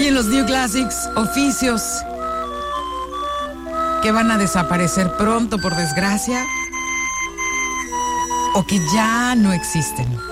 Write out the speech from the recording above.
Hoy en los New Classics, oficios que van a desaparecer pronto, por desgracia, o que ya no existen.